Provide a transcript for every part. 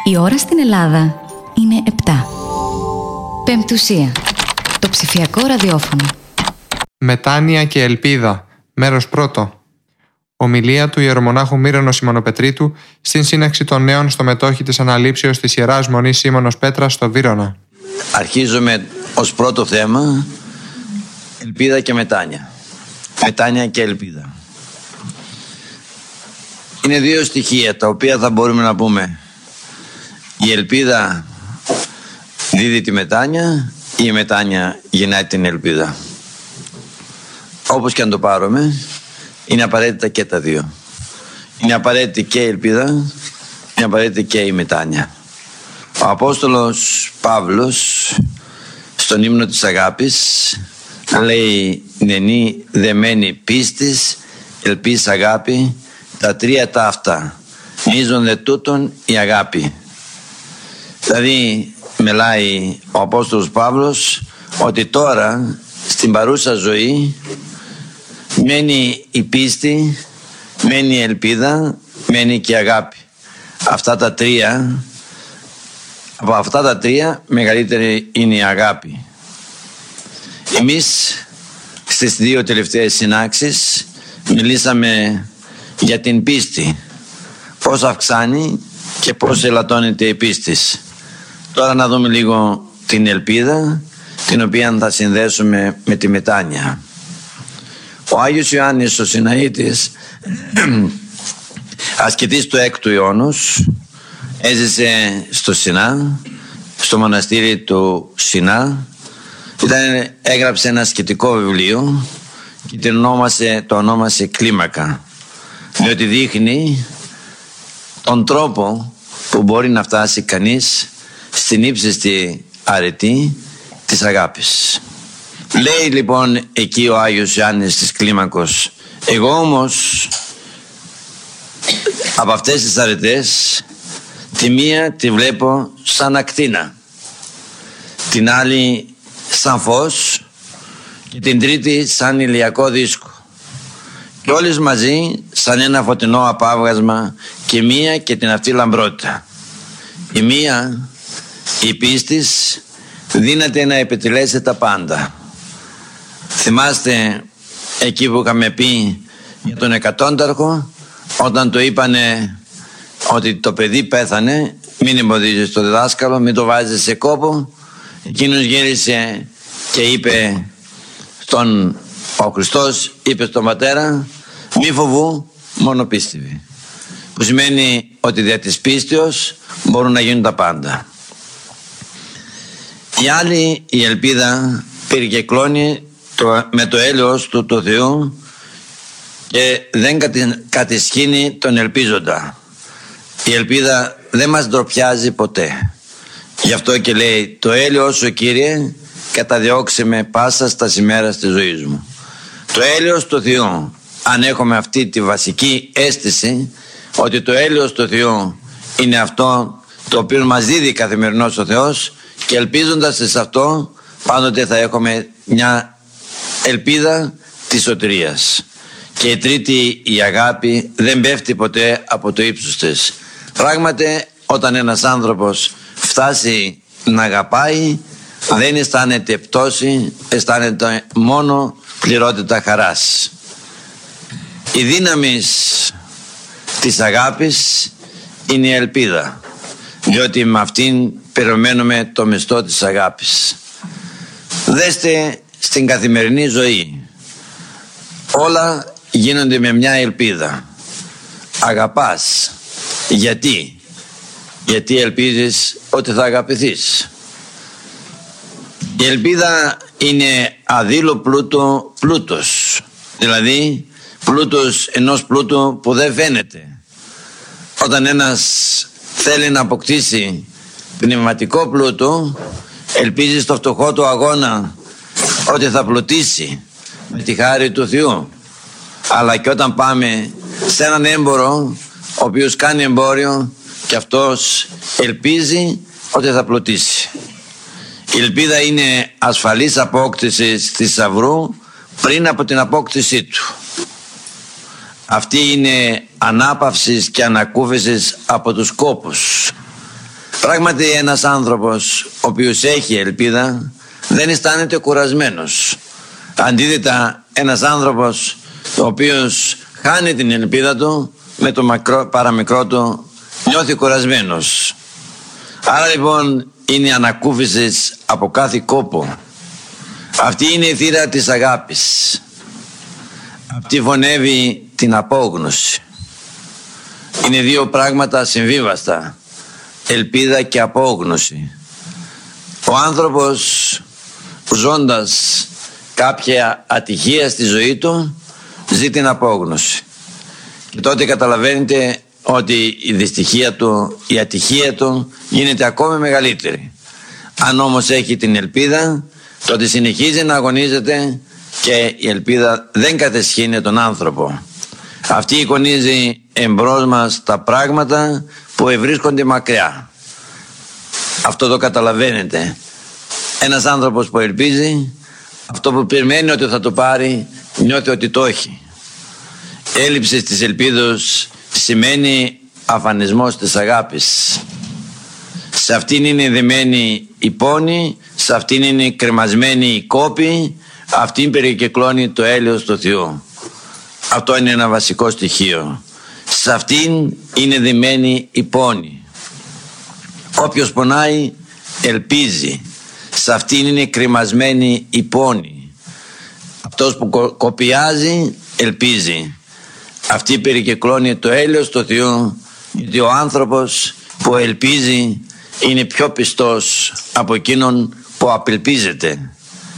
Η ώρα στην Ελλάδα είναι 7. Πεμπτουσία. Το ψηφιακό ραδιόφωνο. Μετάνοια και ελπίδα. Μέρος πρώτο. Ομιλία του Ιερομονάχου Μύρονος Σιμωνοπετρίτου στην σύναξη των νέων στο μετόχι της αναλήψεως της Ιεράς Μονής Σίμωνος Πέτρας στο Βύρωνα. Αρχίζουμε ως πρώτο θέμα ελπίδα και μετάνοια. Μετάνοια και ελπίδα. Είναι δύο στοιχεία τα οποία θα μπορούμε να πούμε. Η ελπίδα δίδει τη μετάνοια ή η μετάνοια γεννάει την ελπίδα. Όπως και αν το πάρουμε, είναι απαραίτητα και τα δύο. Είναι απαραίτητη και η ελπίδα, είναι απαραίτητη και η μετάνοια. Ο Απόστολος Παύλος στον ύμνο της αγάπης λέει «Νενή δεμένη πίστης, ελπίς αγάπη, τα τρία ταύτα, μείζον δε τούτον η αγάπη». Δηλαδή μιλάει ο Απόστολος Παύλος ότι τώρα στην παρούσα ζωή μένει η πίστη, μένει η ελπίδα, μένει και η αγάπη. Αυτά τα τρία, από αυτά τα τρία μεγαλύτερη είναι η αγάπη. Εμείς στις δύο τελευταίες συνάξεις μιλήσαμε για την πίστη, πώς αυξάνει και πώς ελαττώνεται η πίστη. Τώρα να δούμε λίγο την ελπίδα, την οποία θα συνδέσουμε με τη μετάνοια. Ο Άγιος Ιωάννης ο Σιναήτης, ασκητής του 6ου αιώνος, έζησε στο Σινά, στο μοναστήρι του Σινά. Έγραψε ένα ασκητικό βιβλίο και το ονόμασε Κλίμακα, διότι δείχνει τον τρόπο που μπορεί να φτάσει κανείς στην ύψιστη αρετή της αγάπης. Λέει λοιπόν εκεί ο Άγιος Ιωάννης της Κλίμακος, εγώ όμως από αυτές τις αρετές τη μία τη βλέπω σαν ακτίνα, την άλλη σαν φως και την τρίτη σαν ηλιακό δίσκο και όλες μαζί σαν ένα φωτεινό απάβγασμα και μία και την αυτή λαμπρότητα. Η μία, η πίστης, δύναται να επιτελέσει τα πάντα. Θυμάστε εκεί που είχαμε πει για τον εκατόνταρχο, όταν το είπανε ότι το παιδί πέθανε, μην εμποδίζεις το διδάσκαλο, μην το βάζεις σε κόπο. Εκείνος γύρισε και είπε ο Χριστός είπε στον πατέρα, μη φοβού, μόνο πίστευε. Που σημαίνει ότι δια της πίστεως μπορούν να γίνουν τα πάντα. Η άλλη, η ελπίδα, περικεκλώνει με το έλεος του το Θεού και δεν κατησχύνει τον ελπίζοντα. Η ελπίδα δεν μας ντροπιάζει ποτέ. Γι' αυτό και λέει το έλεος σου Κύριε καταδιώξε με πάσα στα ημέρας της ζωής μου. Το έλεος του Θεού, αν έχουμε αυτή τη βασική αίσθηση ότι το έλεος του Θεού είναι αυτό το οποίο μας δίδει καθημερινώς ο Θεός και ελπίζοντας σε αυτό πάντοτε θα έχουμε μια ελπίδα της σωτηρίας. Και η τρίτη, η αγάπη, δεν πέφτει ποτέ από το ύψος της. Πράγματι όταν ένας άνθρωπος φτάσει να αγαπάει δεν αισθάνεται πτώση, αισθάνεται μόνο πληρότητα χαράς. Η δύναμη της αγάπης είναι η ελπίδα, διότι με αυτήν περιμένουμε το μισθό της αγάπης. Δέστε στην καθημερινή ζωή, όλα γίνονται με μια ελπίδα. Αγαπάς. Γιατί ελπίζεις ότι θα αγαπηθείς. Η ελπίδα είναι αδήλω πλούτος, δηλαδή πλούτος ενός πλούτου που δεν φαίνεται. Όταν ένας θέλει να αποκτήσει πνευματικό πλούτο, ελπίζει στο φτωχό του αγώνα ότι θα πλουτίσει με τη χάρη του Θεού. Αλλά και όταν πάμε σε έναν έμπορο ο οποίος κάνει εμπόριο και αυτός ελπίζει ότι θα πλουτίσει. Η ελπίδα είναι ασφαλής απόκτηση θησαυρού πριν από την απόκτησή του. Αυτή είναι ανάπαυσης και ανακούφισης από τους κόπους. Πράγματι ένας άνθρωπος ο οποίος έχει ελπίδα δεν αισθάνεται κουρασμένος. Αντίθετα, ένας άνθρωπος ο οποίος χάνει την ελπίδα του με το παραμικρό του νιώθει κουρασμένος. Άρα λοιπόν είναι ανακούφισης από κάθε κόπο. Αυτή είναι η θύρα της αγάπης. Αυτή φωνεύει την απόγνωση. Είναι δύο πράγματα συμβίβαστα. Ελπίδα και απόγνωση. Ο άνθρωπος ζώντας κάποια ατυχία στη ζωή του ζει την απόγνωση. Και τότε καταλαβαίνετε ότι η δυστυχία του, η ατυχία του γίνεται ακόμη μεγαλύτερη. Αν όμως έχει την ελπίδα, τότε συνεχίζει να αγωνίζεται και η ελπίδα δεν κατεσχύνει τον άνθρωπο. Αυτή εικονίζει εμπρός μας τα πράγματα που ευρίσκονται μακριά. Αυτό το καταλαβαίνετε. Ένας άνθρωπος που ελπίζει, αυτό που περιμένει ότι θα το πάρει, νιώθει ότι το έχει. Έλλειψη της ελπίδος σημαίνει αφανισμός της αγάπης. Σε αυτήν είναι δεμένη η πόνη, σε αυτήν είναι κρεμασμένη η κόπη, αυτήν περικυκλώνει το έλεος του Θεού. Αυτό είναι ένα βασικό στοιχείο. Σε αυτήν είναι δεμένη η πόνη. Όποιος πονάει ελπίζει. Σε αυτήν είναι κρεμασμένη η πόνη. Αυτός που κοπιάζει ελπίζει. Αυτή περικυκλώνει το έλεος του Θεού, γιατί ο άνθρωπος που ελπίζει είναι πιο πιστός από εκείνον που απελπίζεται.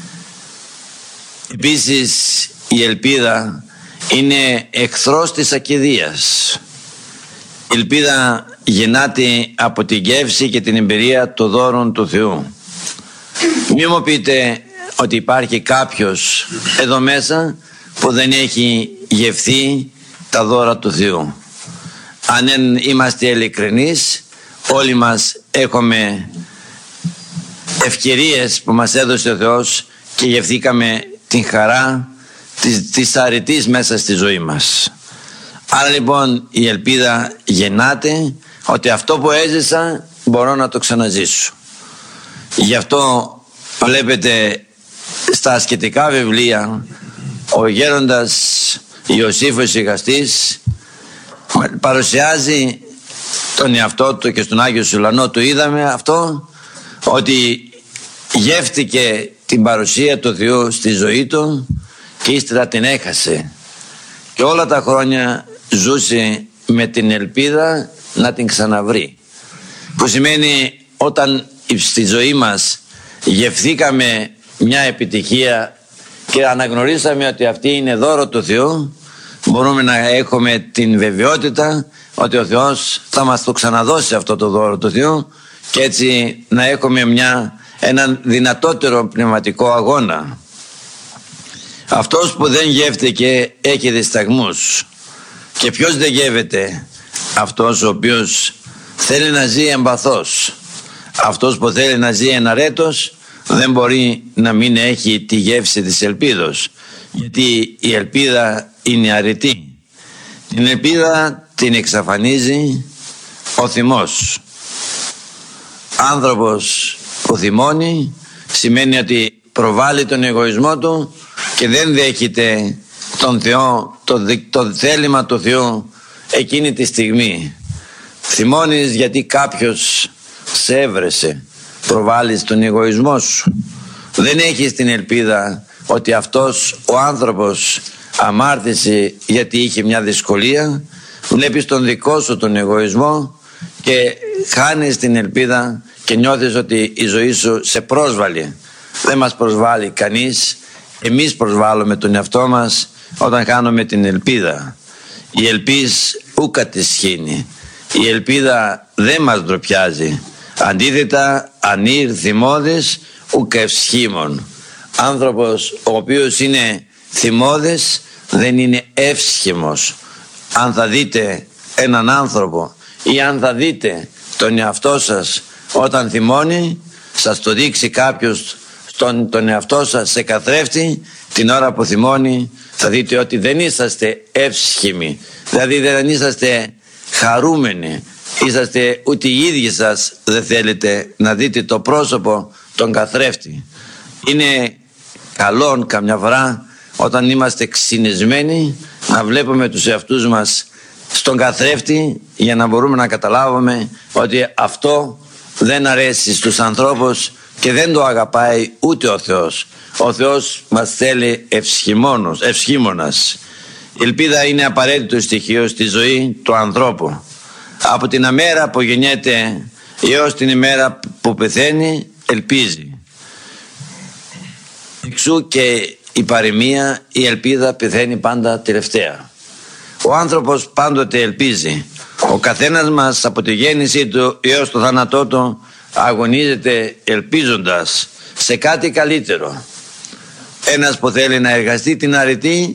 Επίσης η ελπίδα είναι εχθρός της ακηδείας. Η ελπίδα γεννάται από την γεύση και την εμπειρία των δώρων του Θεού. Μη μου πείτε ότι υπάρχει κάποιος εδώ μέσα που δεν έχει γευθεί τα δώρα του Θεού. Αν είμαστε ειλικρινείς, όλοι μας έχουμε ευκαιρίες που μας έδωσε ο Θεός και γευθήκαμε την χαρά της αρετής μέσα στη ζωή μας. Άρα λοιπόν η ελπίδα γεννάται ότι αυτό που έζησα μπορώ να το ξαναζήσω. Γι' αυτό βλέπετε στα ασκητικά βιβλία ο γέροντας Ιωσήφος Συγχαστής παρουσιάζει τον εαυτό του και στον Άγιο Σουλανό του είδαμε αυτό, ότι γεύτηκε την παρουσία του Θεού στη ζωή του και ύστερα την έχασε και όλα τα χρόνια ζούσε με την ελπίδα να την ξαναβρει, που σημαίνει όταν στη ζωή μας γευθήκαμε μια επιτυχία και αναγνωρίσαμε ότι αυτή είναι δώρο του Θεού, μπορούμε να έχουμε την βεβαιότητα ότι ο Θεός θα μας το ξαναδώσει αυτό το δώρο του Θεού και έτσι να έχουμε έναν δυνατότερο πνευματικό αγώνα. Αυτός που δεν γεύτηκε έχει δισταγμούς. Και ποιος δεν γεύεται? Αυτός ο οποίος θέλει να ζει εμπαθώς. Αυτός που θέλει να ζει εναρέτως δεν μπορεί να μην έχει τη γεύση της ελπίδος, γιατί η ελπίδα είναι αρετή. Την ελπίδα την εξαφανίζει ο θυμός. Άνθρωπος που θυμώνει σημαίνει ότι προβάλλει τον εγωισμό του και δεν δέχεται τον Θεό, το θέλημα του Θεού εκείνη τη στιγμή. Θυμώνεις γιατί κάποιος σε έβρεσε, προβάλλεις τον εγωισμό σου. Δεν έχεις την ελπίδα ότι αυτός ο άνθρωπος αμάρτησε γιατί είχε μια δυσκολία. Βλέπεις τον δικό σου τον εγωισμό και χάνεις την ελπίδα και νιώθεις ότι η ζωή σου σε πρόσβαλε. Δεν μας προσβάλλει κανείς. Εμείς προσβάλλουμε τον εαυτό μας όταν χάνουμε την ελπίδα. Η ελπίς ου κατεσχύνει. Η ελπίδα δεν μας ντροπιάζει. Αντίθετα, ανήρ θυμώδες ουκ ευσχήμων. Άνθρωπος ο οποίος είναι θυμώδες δεν είναι εύσχημος. Αν θα δείτε έναν άνθρωπο ή αν θα δείτε τον εαυτό σας όταν θυμώνει, σας το δείξει κάποιος τον εαυτό σας σε καθρέφτη, την ώρα που θυμώνει θα δείτε ότι δεν είσαστε εύσχημοι, δηλαδή δεν είσαστε χαρούμενοι, είσαστε ούτε οι ίδιοι σας δεν θέλετε να δείτε το πρόσωπο τον καθρέφτη. Είναι καλό καμιά φορά όταν είμαστε ξυνισμένοι να βλέπουμε τους εαυτούς μας στον καθρέφτη, για να μπορούμε να καταλάβουμε ότι αυτό δεν αρέσει στους ανθρώπους και δεν το αγαπάει ούτε ο Θεός. Ο Θεός μας θέλει ευσχήμονας. Η ελπίδα είναι απαραίτητο στοιχείο στη ζωή του ανθρώπου. Από την ημέρα που γεννιέται έως την ημέρα που πεθαίνει ελπίζει. Εξού και η παροιμία, η ελπίδα πεθαίνει πάντα τελευταία. Ο άνθρωπος πάντοτε ελπίζει. Ο καθένας μας από τη γέννησή του έως το θάνατό του αγωνίζεται ελπίζοντας σε κάτι καλύτερο. Ένας που θέλει να εργαστεί την αρετή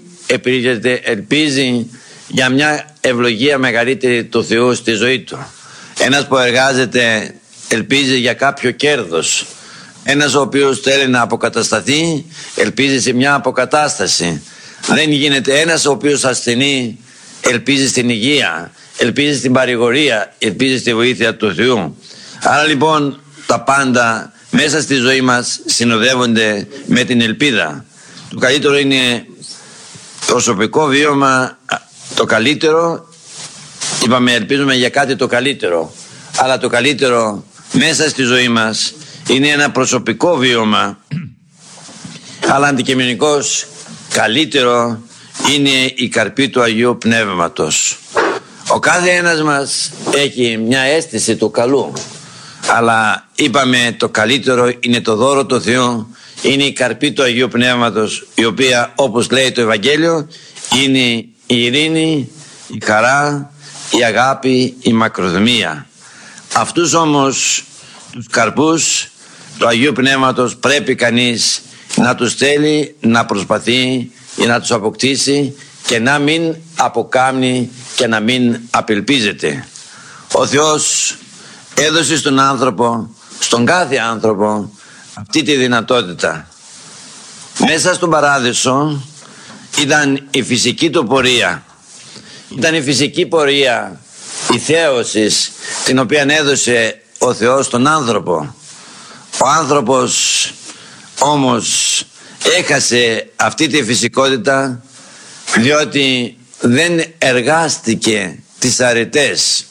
ελπίζει για μια ευλογία μεγαλύτερη του Θεού στη ζωή του. Ένας που εργάζεται ελπίζει για κάποιο κέρδος. Ένας ο οποίος θέλει να αποκατασταθεί ελπίζει σε μια αποκατάσταση. Δεν γίνεται. Ένας ο οποίος ασθενεί ελπίζει στην υγεία, ελπίζει στην παρηγορία, ελπίζει στη βοήθεια του Θεού. Άρα λοιπόν τα πάντα μέσα στη ζωή μας συνοδεύονται με την ελπίδα. Το καλύτερο είναι προσωπικό βίωμα, το καλύτερο. Είπαμε ελπίζουμε για κάτι το καλύτερο, αλλά το καλύτερο μέσα στη ζωή μας είναι ένα προσωπικό βίωμα, αλλά αντικειμενικώς καλύτερο είναι η καρπή του Αγίου Πνεύματος. Ο κάθε ένας μας έχει μια αίσθηση του καλού, αλλά είπαμε το καλύτερο είναι το δώρο του Θεού, είναι η καρπή του Αγίου Πνεύματος, η οποία όπως λέει το Ευαγγέλιο είναι η ειρήνη, η χαρά, η αγάπη, η μακροθυμία. Αυτούς όμως τους καρπούς του Αγίου Πνεύματος πρέπει κανείς να τους θέλει, να προσπαθεί ή να τους αποκτήσει και να μην αποκάμνει και να μην απελπίζεται. Ο Θεός έδωσε στον άνθρωπο, στον κάθε άνθρωπο, αυτή τη δυνατότητα. Μέσα στον παράδεισο ήταν η φυσική του πορεία. Ήταν η φυσική πορεία, η θέωσης, την οποία έδωσε ο Θεός στον άνθρωπο. Ο άνθρωπος όμως έχασε αυτή τη φυσικότητα διότι δεν εργάστηκε τις αρετές.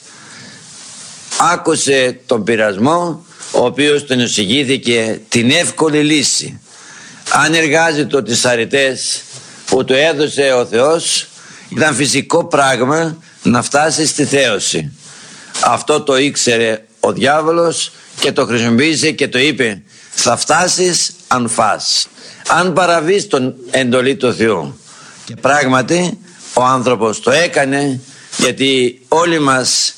Άκουσε τον πειρασμό, ο οποίος τον εισηγήθηκε την εύκολη λύση. Αν εργάζεται τις αρετές που του έδωσε ο Θεός, ήταν φυσικό πράγμα να φτάσει στη θέωση. Αυτό το ήξερε ο διάβολος και το χρησιμοποίησε και το είπε: θα φτάσεις αν φας, αν παραβείς τον εντολή του Θεού. Και πράγματι ο άνθρωπος το έκανε, γιατί όλοι μας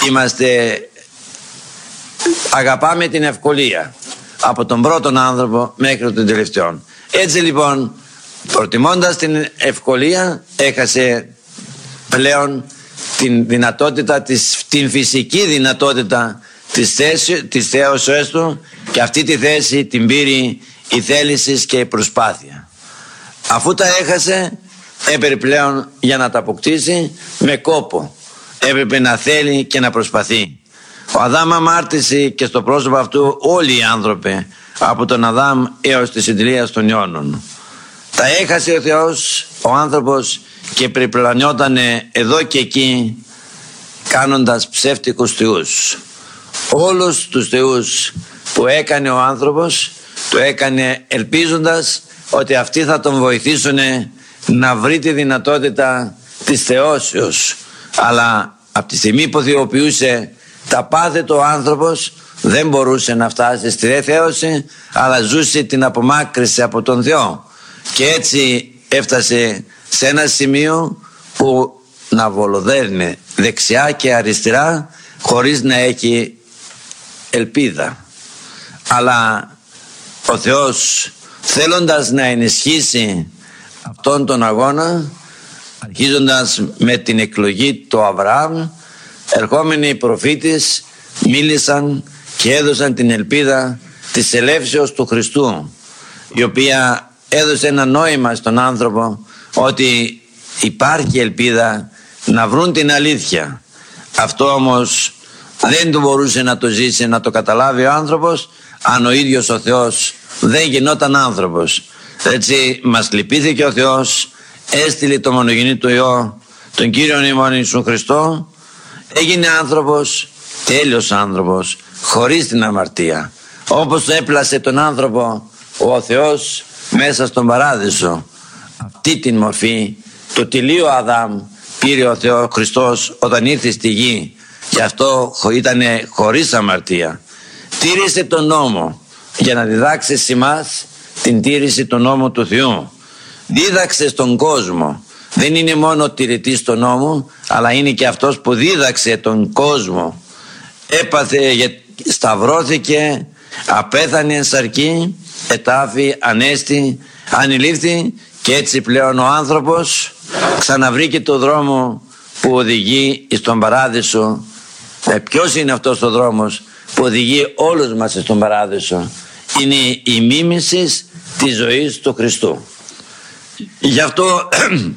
αγαπάμε την ευκολία, από τον πρώτον άνθρωπο μέχρι τον τελευταίο. Έτσι λοιπόν, προτιμώντας την ευκολία, έχασε πλέον την δυνατότητα, την φυσική δυνατότητα της θέωσης του, και αυτή τη θέση την πήρε η θέληση και η προσπάθεια. Αφού τα έχασε, έπρεπε πλέον για να τα αποκτήσει με κόπο. Έπρεπε να θέλει και να προσπαθεί. Ο Αδάμ αμάρτησε και στο πρόσωπο αυτού όλοι οι άνθρωποι, από τον Αδάμ έως τη συντηρία των αιώνων. Τα έχασε ο Θεός, ο άνθρωπος, και περιπλανιότανε εδώ και εκεί κάνοντας ψεύτικους θεούς. Όλους τους θεούς που έκανε ο άνθρωπος, το έκανε ελπίζοντας ότι αυτοί θα τον βοηθήσουν να βρει τη δυνατότητα της θεώσεως. Αλλά από τη στιγμή που θεοποιούσε τα πάθη του ο άνθρωπος, δεν μπορούσε να φτάσει στη θέωση, αλλά ζούσε την απομάκρυση από τον Θεό. Και έτσι έφτασε σε ένα σημείο που να βολοδέρνει δεξιά και αριστερά χωρίς να έχει ελπίδα. Αλλά ο Θεός, θέλοντας να ενισχύσει αυτόν τον αγώνα, αρχίζοντας με την εκλογή του Αβραάμ, ερχόμενοι οι προφήτες μίλησαν και έδωσαν την ελπίδα της ελεύσεως του Χριστού, η οποία έδωσε ένα νόημα στον άνθρωπο ότι υπάρχει ελπίδα να βρουν την αλήθεια. Αυτό όμως Δεν το μπορούσε να το ζήσει, να το καταλάβει ο άνθρωπος, αν ο ίδιος ο Θεός δεν γινόταν άνθρωπος. Έτσι μας λυπήθηκε ο Θεός, έστειλε το μονογεννήτο Υιό, τον Κύριον ημών Ιησού Χριστό, έγινε άνθρωπος, τέλειος άνθρωπος, χωρίς την αμαρτία. Όπως το έπλασε τον άνθρωπο ο Θεός μέσα στον παράδεισο, αυτή την μορφή, το τελείο Αδάμ πήρε ο Θεός Χριστός όταν ήρθε στη γη, και αυτό ήταν χωρίς αμαρτία. Τήρησε τον νόμο για να διδάξει σε εμάς την τήρηση του νόμου του Θεού. Δίδαξε στον κόσμο. Δεν είναι μόνο τηρητής του νόμου, αλλά είναι και αυτός που δίδαξε τον κόσμο. Έπαθε, σταυρώθηκε, απέθανε εν σαρκή, ετάφη, ανέστη, ανηλήφθη, και έτσι πλέον ο άνθρωπος ξαναβρήκε το δρόμο που οδηγεί στον παράδεισο. Ποιος είναι αυτός ο δρόμος που οδηγεί όλους μας στον παράδεισο? Είναι η μίμηση της ζωής του Χριστού. Γι' αυτό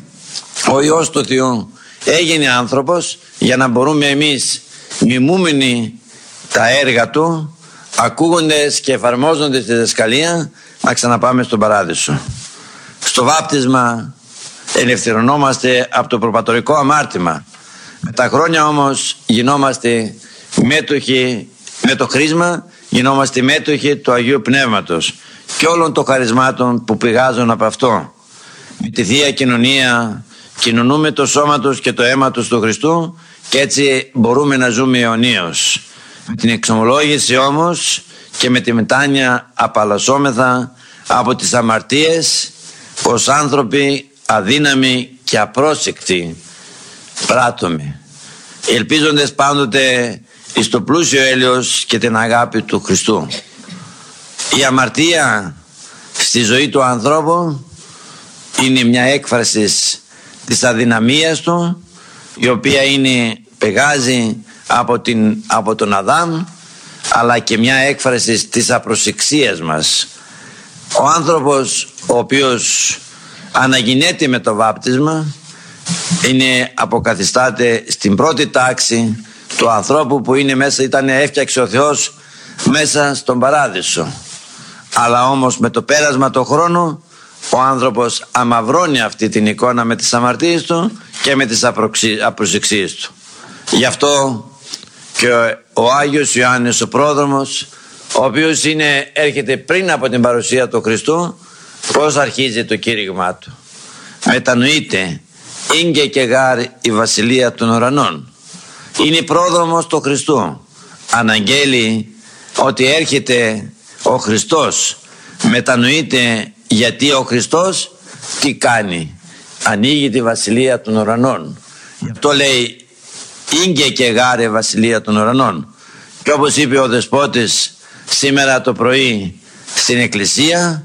ο Υιός του Θεού έγινε άνθρωπος, για να μπορούμε εμείς, μιμούμενοι τα έργα Του, ακούγοντες και εφαρμόζοντες τη διδασκαλία, να ξαναπάμε στον παράδεισο. Στο βάπτισμα ελευθερωνόμαστε από το προπατορικό αμάρτημα. Με τα χρόνια όμως γινόμαστε μέτοχοι, με το χρήσμα γινόμαστε μέτοχοι του Αγίου Πνεύματος και όλων των χαρισμάτων που πηγάζουν από αυτό. Με τη Θεία Κοινωνία κοινωνούμε το σώμα Του και το αίμα Του Χριστού, και έτσι μπορούμε να ζούμε αιωνίως. Με την εξομολόγηση όμως και με τη μετάνοια απαλλασσόμεθα από τις αμαρτίες ως άνθρωποι αδύναμοι και απρόσεκτοι πράττουμε, ελπίζοντες πάντοτε εις το πλούσιο έλεος και την αγάπη του Χριστού. Η αμαρτία στη ζωή του ανθρώπου είναι μια έκφραση της αδυναμίας του, η οποία πηγάζει από τον Αδάμ, αλλά και μια έκφραση της απροσεξίας μας. Ο άνθρωπος ο οποίος αναγεννιέται με το βάπτισμα αποκαθιστάται στην πρώτη τάξη του ανθρώπου που έφτιαξε ο Θεός μέσα στον παράδεισο. Αλλά όμως με το πέρασμα του χρόνου ο άνθρωπος αμαυρώνει αυτή την εικόνα με τις αμαρτίες του και με τις απροσεξίες του. Γι' αυτό και ο Άγιος Ιωάννης ο Πρόδρομος, ο οποίος έρχεται πριν από την παρουσία του Χριστού, πώς αρχίζει το κήρυγμά του? Μετανοείται, ήγγε και γάρ η βασιλεία των ουρανών. Είναι πρόδρομος του Χριστού. Αναγγέλει ότι έρχεται ο Χριστός. Μετανοείται γιατί ο Χριστός τι κάνει? Ανοίγει τη βασιλεία των ουρανών. Γι' αυτό λέει ήγγε και γάρ η βασιλεία των ουρανών. Και όπως είπε ο Δεσπότης σήμερα το πρωί στην Εκκλησία,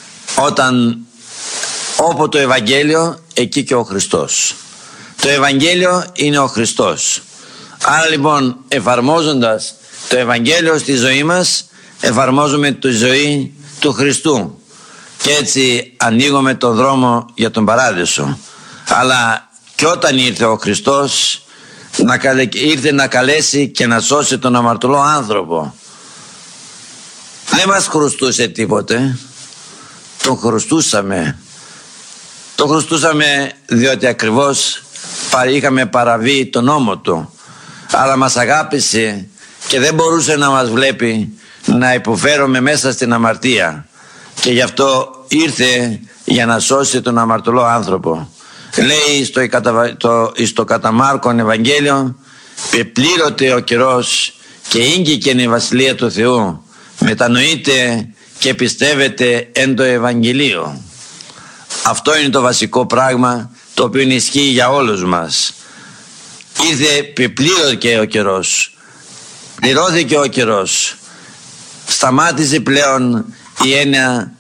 όπου το Ευαγγέλιο, εκεί και ο Χριστός. Το Ευαγγέλιο είναι ο Χριστός. Άρα λοιπόν, εφαρμόζοντας το Ευαγγέλιο στη ζωή μας, εφαρμόζουμε τη ζωή του Χριστού, και έτσι ανοίγουμε τον δρόμο για τον παράδεισο. Αλλά και όταν ήρθε ο Χριστός, ήρθε να καλέσει και να σώσει τον αμαρτωλό άνθρωπο. Δεν μας χρωστούσε τίποτε. Τον χρωστούσαμε. Το χρωστούσαμε διότι ακριβώς είχαμε παραβεί τον νόμο Του. Αλλά μας αγάπησε και δεν μπορούσε να μας βλέπει να υποφέρουμε μέσα στην αμαρτία. Και γι' αυτό ήρθε για να σώσει τον αμαρτωλό άνθρωπο. Λέει στο κατά Μάρκον Ευαγγέλιο, πεπλήρωται ο καιρός και ήγγηκε η βασιλεία του Θεού. Μετανοείτε και πιστεύετε εν το Ευαγγελίο. Αυτό είναι το βασικό πράγμα το οποίο ισχύει για όλους μας. Ήρθε, πεπλήρωθηκε ο καιρός, πληρώθηκε ο καιρός, σταμάτησε πλέον η έννοια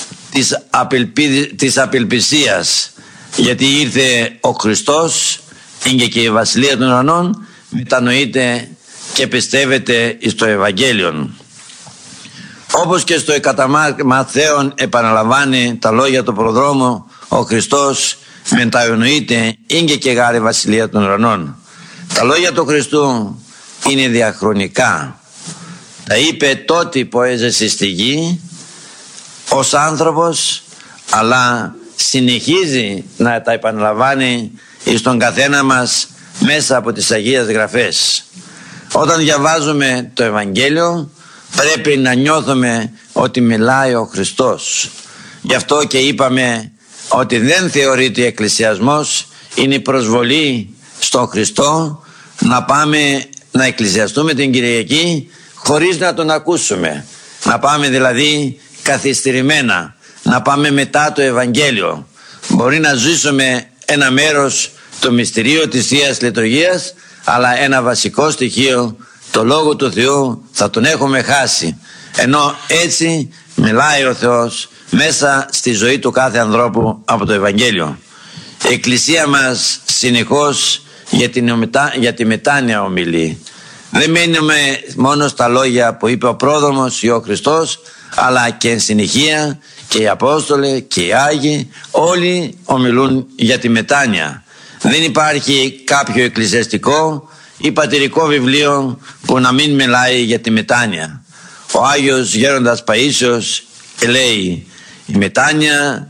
της απελπισίας, γιατί ήρθε ο Χριστός, είναι και η βασιλεία των ουρανών. Μετανοείτε και πιστεύετε στο Ευαγγέλιο. Όπως και στο κατά Μαθαίον επαναλαμβάνει τα λόγια του προδρόμου ο Χριστός, μετανοείται είναι και γάρη βασιλεία των ουρανών. Τα λόγια του Χριστού είναι διαχρονικά. Τα είπε τότε που έζησε στη γη ως άνθρωπος, αλλά συνεχίζει να τα επαναλαμβάνει στον καθένα μας μέσα από τις Αγίες Γραφές. Όταν διαβάζουμε το Ευαγγέλιο πρέπει να νιώθουμε ότι μιλάει ο Χριστός. Γι' αυτό και είπαμε ότι δεν θεωρείται εκκλησιασμός, είναι η προσβολή στον Χριστό να πάμε να εκκλησιαστούμε την Κυριακή χωρίς να τον ακούσουμε. Να πάμε δηλαδή καθυστερημένα, να πάμε μετά το Ευαγγέλιο. Μπορεί να ζήσουμε ένα μέρος το μυστηρίο της Θείας Λειτουργίας, αλλά ένα βασικό στοιχείο, το Λόγο του Θεού, θα τον έχουμε χάσει. Ενώ έτσι μιλάει ο Θεός μέσα στη ζωή του κάθε ανθρώπου από το Ευαγγέλιο. Η Εκκλησία μας συνεχώς για τη μετάνοια ομιλεί. Δεν μένουμε μόνο στα λόγια που είπε ο πρόδρομος ή ο Χριστός, αλλά και εν συνεχεία και οι Απόστολοι και οι Άγιοι όλοι ομιλούν για τη μετάνοια. Δεν υπάρχει κάποιο εκκλησιαστικό ή πατηρικό βιβλίο που να μην μιλάει για τη μετάνοια. Ο Άγιος Γέροντας Παΐσιος λέει: η μετάνοια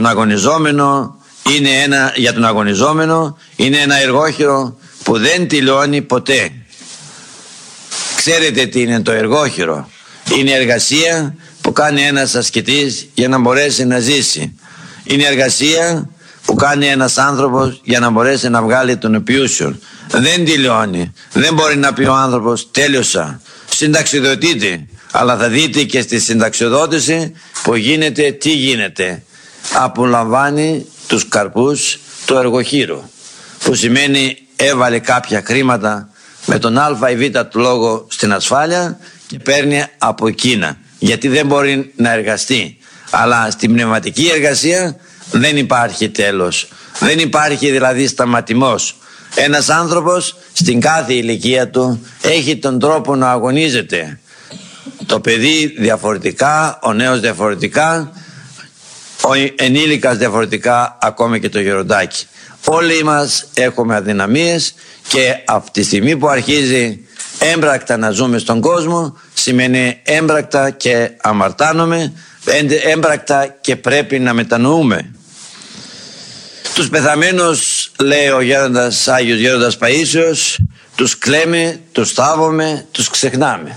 για τον αγωνιζόμενο είναι ένα εργόχειρο που δεν τελειώνει ποτέ. Ξέρετε τι είναι το εργόχειρο? Είναι εργασία που κάνει ένας ασκητής για να μπορέσει να ζήσει. Είναι εργασία που κάνει ένας άνθρωπος για να μπορέσει να βγάλει τον επιούσιο. Δεν τελειώνει. Δεν μπορεί να πει ο άνθρωπος τέλειωσα. Συνταξιοδοτείται. Αλλά θα δείτε και στη συνταξιοδότηση που γίνεται, τι γίνεται? Απολαμβάνει τους καρπούς του εργοχείρου, που σημαίνει έβαλε κάποια χρήματα με τον α ή β του λόγο στην ασφάλεια και παίρνει από εκείνα, γιατί δεν μπορεί να εργαστεί. Αλλά στην πνευματική εργασία δεν υπάρχει τέλος, δεν υπάρχει δηλαδή σταματημός. Ένας άνθρωπος στην κάθε ηλικία του έχει τον τρόπο να αγωνίζεται. Το παιδί διαφορετικά, ο νέος διαφορετικά, ο ενήλικας διαφορετικά, ακόμη και το γεροντάκι. Όλοι μας έχουμε αδυναμίες και από τη στιγμή που αρχίζει έμπρακτα να ζούμε στον κόσμο, σημαίνει έμπρακτα και αμαρτάνομαι, έμπρακτα και πρέπει να μετανοούμε. Τους πεθαμένους, λέει ο Άγιος Γέροντας Παΐσιος, τους κλαίμε, τους θάβουμε, τους ξεχνάμε.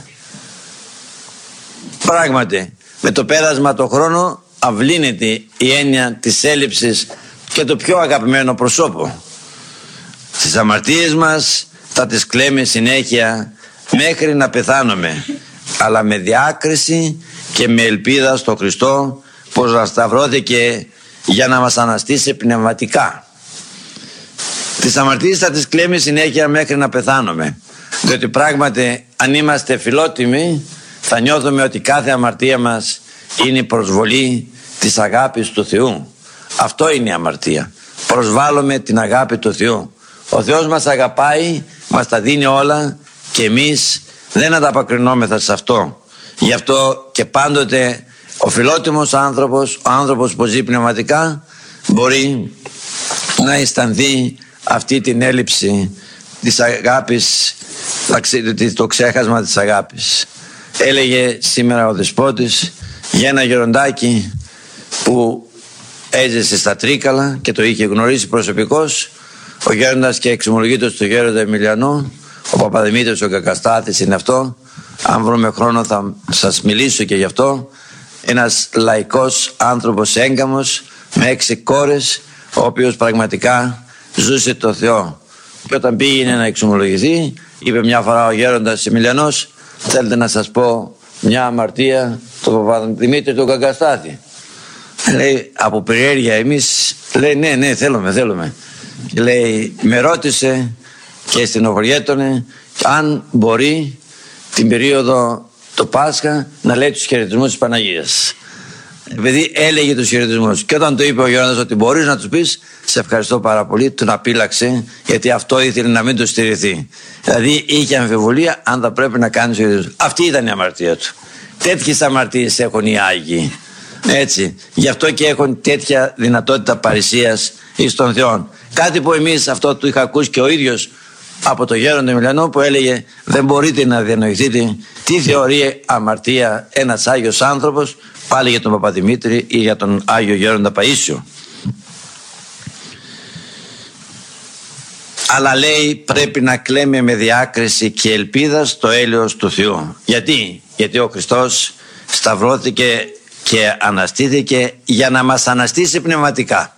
Πράγματι, με το πέρασμα του χρόνου αυλύνεται η έννοια της έλλειψης και το πιο αγαπημένο προσώπου. Τις αμαρτίες μας θα τις κλαίμε συνέχεια μέχρι να πεθάνουμε, αλλά με διάκριση και με ελπίδα στο Χριστό, πως σταυρώθηκε για να μας αναστήσει πνευματικά. Τις αμαρτίες θα τις κλαίμε συνέχεια μέχρι να πεθάνουμε, διότι πράγματι αν είμαστε φιλότιμοι θα νιώθουμε ότι κάθε αμαρτία μας είναι προσβολή της αγάπης του Θεού. Αυτό είναι η αμαρτία. Προσβάλλουμε την αγάπη του Θεού. Ο Θεός μας αγαπάει, μας τα δίνει όλα και εμείς δεν ανταποκρινόμεθα σε αυτό. Γι' αυτό και πάντοτε ο φιλότιμος άνθρωπος, ο άνθρωπος που ζει πνευματικά, μπορεί να αισθανθεί αυτή την έλλειψη της αγάπης, το ξέχασμα της αγάπης. Έλεγε σήμερα ο Δεσπότης για ένα γεροντάκι που έζησε στα Τρίκαλα και το είχε γνωρίσει προσωπικώς, ο γέροντας και εξομολογήτως του γέροντα Εμιλιανού, ο Παπαδημήτρης ο Κακαστάθης είναι αυτό. Αν βρούμε χρόνο θα σας μιλήσω και γι' αυτό. Ένας λαϊκός άνθρωπος έγκαμος με 6 κόρες, ο οποίος πραγματικά ζούσε το Θεό. Και όταν πήγαινε να εξομολογηθεί, είπε μια φορά ο γέροντας Εμιλιανός: θέλετε να σας πω μια αμαρτία του Παπαδημήτρη του Κακαστάθη? Λέει από περιέργεια εμείς, λέει ναι θέλουμε. Και λέει με ρώτησε και στενοχωριέτωνε αν μπορεί την περίοδο το Πάσχα να λέει τους χαιρετισμούς της Παναγίας. Επειδή έλεγε τους χαιρετισμούς και όταν το είπε ο Γιώργος ότι μπορείς να τους πεις σε ευχαριστώ πάρα πολύ, τον απείλαξε, γιατί αυτό ήθελε να μην το στηριχθεί. Δηλαδή είχε αμφιβολία αν θα πρέπει να κάνει τους χαιρετισμούς. Αυτή ήταν η αμαρτία του. Τέτοιες αμαρτίες έχουν οι Άγιοι. Έτσι. Γι' αυτό και έχουν τέτοια δυνατότητα παρησίας εις των Θεών. Κάτι που εμείς, αυτό το είχα ακούσει και ο ίδιος από το γέροντα Εμιλιανό που έλεγε δεν μπορείτε να διανοηθείτε τι θεωρεί αμαρτία ένας Άγιος άνθρωπος, πάλι για τον Παπαδημήτρη ή για τον Άγιο Γέροντα Παΐσιο. Αλλά λέει πρέπει να κλαίμε με διάκριση και ελπίδα στο έλεος του Θεού. Γιατί ο Χριστός σταυρώθηκε και αναστήθηκε για να μας αναστήσει πνευματικά.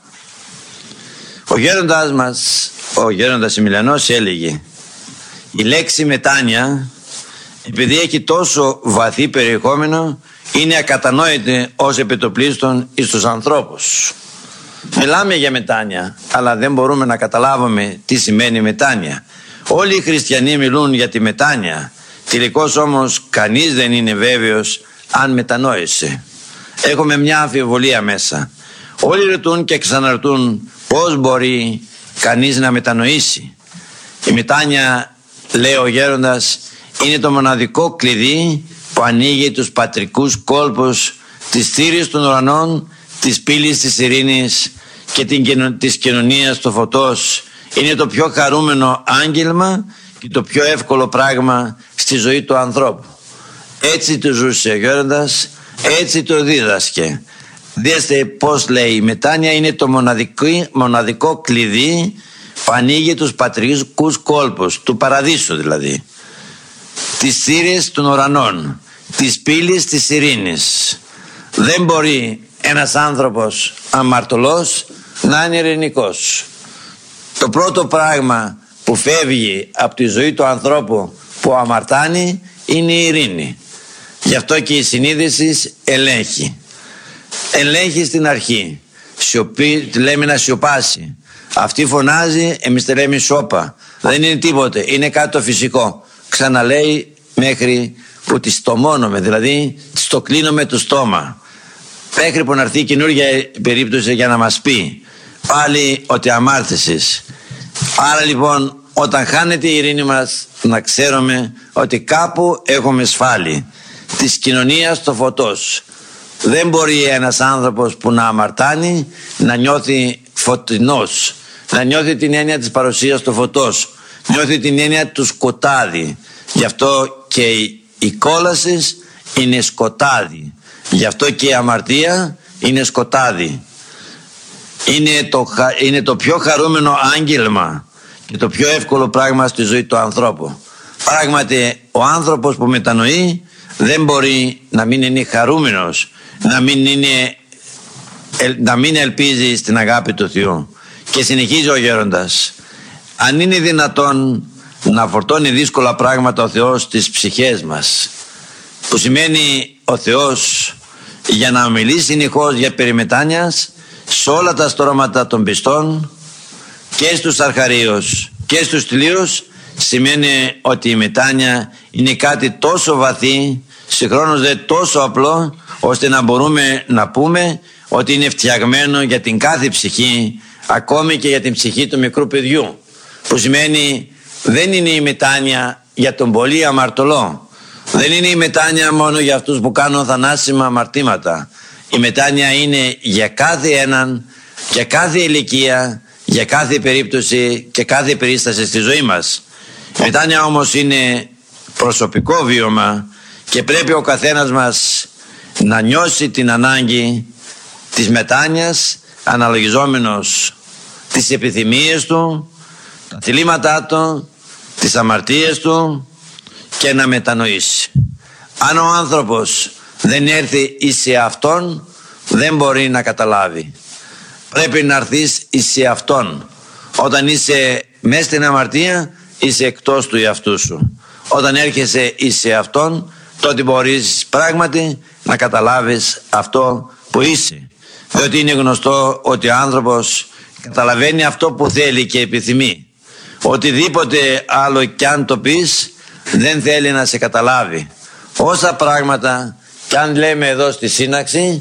Ο γέροντας μας, ο γέροντας Εμιλιανός έλεγε η λέξη μετάνοια, επειδή έχει τόσο βαθύ περιεχόμενο, είναι ακατανόητη ως επιτοπλίστων εις τους ανθρώπους. Μιλάμε για μετάνοια, αλλά δεν μπορούμε να καταλάβουμε τι σημαίνει μετάνοια. Όλοι οι χριστιανοί μιλούν για τη μετάνοια. Τελικώς όμως κανείς δεν είναι βέβαιος αν μετανόησε. Έχουμε μια αμφιβολία μέσα. Όλοι ρωτούν και ξαναρωτούν πώς μπορεί κανείς να μετανοήσει. Η μετάνοια, λέει ο γέροντας, είναι το μοναδικό κλειδί που ανοίγει τους πατρικούς κόλπους της θύρης των ουρανών, της πύλης της ειρήνης και της κοινωνίας του φωτός. Είναι το πιο χαρούμενο άγγελμα και το πιο εύκολο πράγμα στη ζωή του ανθρώπου. Έτσι το ζούσε ο γέροντας, έτσι το δίδασκε. Δέστε πως λέει, η μετάνοια είναι το μοναδικό κλειδί που ανοίγει τους πατρικούς κόλπους του παραδείσου, δηλαδή της θύρης των ουρανών, της πύλης της ειρήνης. Δεν μπορεί ένας άνθρωπος αμαρτωλός να είναι ειρηνικός. Το πρώτο πράγμα που φεύγει από τη ζωή του ανθρώπου που αμαρτάνει είναι η ειρήνη. Γι' αυτό και η συνείδηση ελέγχει. Ελέγχει στην αρχή. Σιωπή, λέμε να σιωπάσει. Αυτή φωνάζει, εμείς τη λέμε σώπα. Δεν είναι τίποτε, είναι κάτι το φυσικό. Ξαναλέει μέχρι που τη στομώνομαι, δηλαδή στο κλείνομαι το στόμα. Μέχρι που να έρθει καινούργια περίπτωση για να μας πει πάλι ότι αμάρτησες. Άρα λοιπόν όταν χάνεται η ειρήνη μας να ξέρουμε ότι κάπου έχουμε σφάλει. Της κοινωνίας το φωτός. Δεν μπορεί ένας άνθρωπος που να αμαρτάνει να νιώθει φωτεινός, να νιώθει την έννοια της παρουσίας του φωτός, νιώθει την έννοια του σκοτάδι. Γι' αυτό και η κόλαση είναι σκοτάδι. Γι' αυτό και η αμαρτία είναι σκοτάδι. Είναι το πιο χαρούμενο άγγελμα και το πιο εύκολο πράγμα στη ζωή του ανθρώπου. Πράγματι ο άνθρωπος που μετανοεί δεν μπορεί να μην είναι χαρούμενος, να μην ελπίζει στην αγάπη του Θεού. Και συνεχίζει ο γέροντας, αν είναι δυνατόν να φορτώνει δύσκολα πράγματα ο Θεός στις ψυχές μας, που σημαίνει ο Θεός για να μιλήσει συνεχώς για περιμετάνιας σε όλα τα στρώματα των πιστών και στους αρχαρίους και στους τηλίους, σημαίνει ότι η μετάνοια είναι κάτι τόσο βαθύ, συγχρόνως δε τόσο απλό, ώστε να μπορούμε να πούμε ότι είναι φτιαγμένο για την κάθε ψυχή, ακόμη και για την ψυχή του μικρού παιδιού, που σημαίνει δεν είναι η μετάνοια για τον πολύ αμαρτωλό, δεν είναι η μετάνοια μόνο για αυτούς που κάνουν θανάσιμα αμαρτήματα. Η μετάνοια είναι για κάθε έναν, για κάθε ηλικία, για κάθε περίπτωση και κάθε περίσταση στη ζωή μας. Η μετάνοια όμως είναι προσωπικό βίωμα και πρέπει ο καθένας μας να νιώσει την ανάγκη της μετάνοιας αναλογιζόμενος τις επιθυμίες του, τα θλίματά του, τις αμαρτίες του και να μετανοήσει. Αν ο άνθρωπος δεν έρθει εις εαυτόν, δεν μπορεί να καταλάβει. Πρέπει να έρθεις εις εαυτόν. Όταν είσαι μέσα στην αμαρτία, είσαι εκτός του εαυτού σου. Όταν έρχεσαι εις εαυτόν, τότε μπορείς πράγματι να καταλάβεις αυτό που είσαι. Διότι είναι γνωστό ότι ο άνθρωπος καταλαβαίνει αυτό που θέλει και επιθυμεί. Οτιδήποτε άλλο κι αν το πεις, δεν θέλει να σε καταλάβει. Όσα πράγματα κι αν λέμε εδώ στη σύναξη,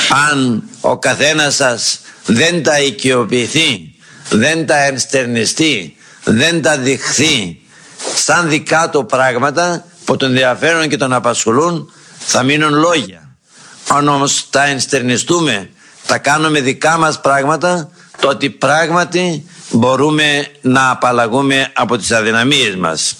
αν ο καθένας σας δεν τα οικειοποιηθεί, δεν τα ενστερνιστεί, δεν τα δειχθεί σαν δικά του πράγματα που τον ενδιαφέρουν και τον απασχολούν, θα μείνουν λόγια. Αν όμως τα ενστερνιστούμε, τα κάνουμε δικά μας πράγματα, τότε πράγματι μπορούμε να απαλλαγούμε από τις αδυναμίες μας.